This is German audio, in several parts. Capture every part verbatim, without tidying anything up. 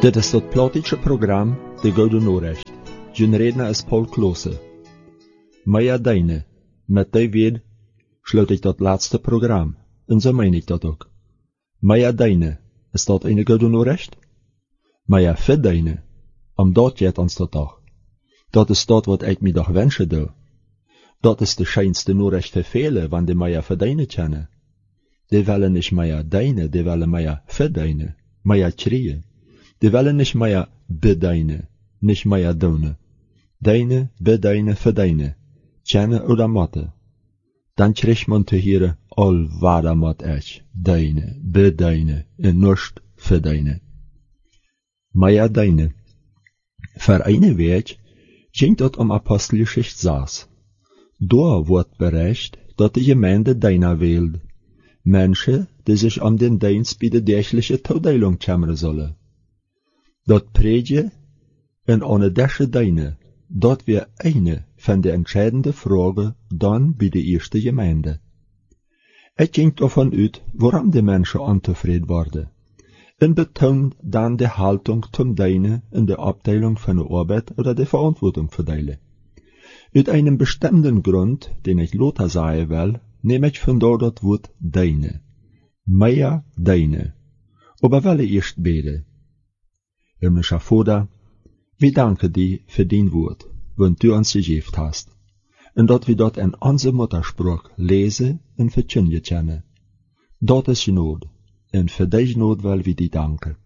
Dit is het plotische programma De Gouden Noorrecht. Zijn redner is Paul Klose. Maja Deine, met die weet sluit ik dat laatste programma, en zo meen ik dat ook. Maja Deine, is dat een Gouden Noorrecht? Maja Verdeine, om dat jet ons dat toch. Dat is dat wat ik me toch wensen doe. Dat is de schijnste Noorrecht voor velen, want die Maja Verdeine kennen. Die willen niet Maja Deine, die willen Maja Verdeine, Maja Trieën. Die willen niet Maja bedeine, niet Maja donen. Deine, bedeine, verdeine, kennen oder matte. Dan krijgt man te hieren al waar mat is, deine, bedeine, en norst verdeine. Maja deine. Voor eine week ging dat om Apostelgeschichte zes. Daar wordt bericht dat de gemeinde Deina wählt. Menschen, die sich um den Dienst bei der kirchlichen Todeilung kümmern sollen. Dat Predje en ohne desche Deine, dat wir eine von der entscheidenden Fragen dann bei der ersten Gemeinde. Es ging davon uit, warum die Menschen unzufrieden waren, en betont dann die Haltung zum Deine in der Abteilung von der Arbeit oder der Verantwortung verdelen. Uit einem bestimmten Grund, den ich Lothar sagen will, nehme ich von dort das Wort Deine. Maja Deine. Aber will ich erst beten. Himmlischer Vater, wir danken dir für dein Wort, wenn du uns gegeben hast, und dass wir dort in unserer Muttersprache lesen und verkündigen können. Das ist Not, und für diese Not will wir dir danken.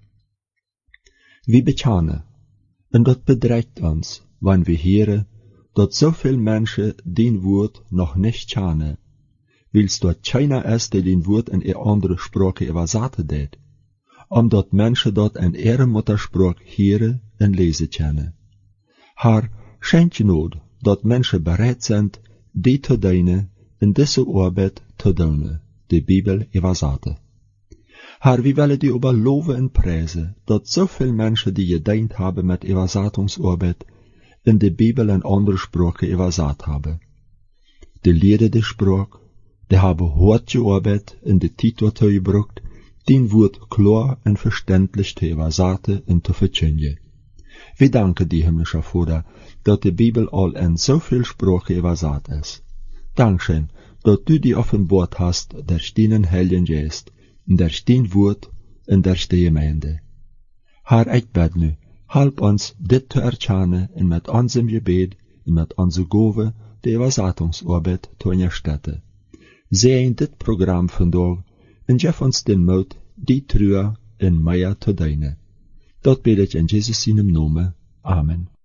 Wir bekennen, und das bedrängt uns, wenn wir hören, dass so viele Menschen dein Wort noch nicht kennen, weil es dort keiner ist, der dein Wort in eine andere Sprache übersetzen hat, omdat Menschen dort in ihrer Muttersprache hören und lesen können. Herr, schenk je Not, dass Menschen bereit sind, die zu dienen, in diese Arbeit zu tun, die Bibel übersetzen. Herr, wir wollen dir aber loben und preisen, dass so viele Menschen, die gedient haben mit Übersetzungsarbeit, in die Bibel in andere Sprache übersetzt haben. Die leeren die Sprache, die haben hart gearbeitet in die Zeit dazu gebracht, dein Wort klar und verständlich zu übersetzen und zu verkündigen. Wir danken dir, himmlischer Vater, dass die Bibel all in so viel Sprache übersetzt ist. Dankeschön, dass du die offenbart hast, durch deinen Heiligen Geist, durch dein Wort und durch die Gemeinde. Herr, ich bitte nu, halb uns, dit zu erkennen und mit unserem Gebet und mit unserer Gabe die Übersetzungsarbeit zu unterstützen. Sehen dit Programm vandaag en geef ons den Mut, die Trua en Maja te dienen. Dat bid ik in Jezus in hem Namen. Amen.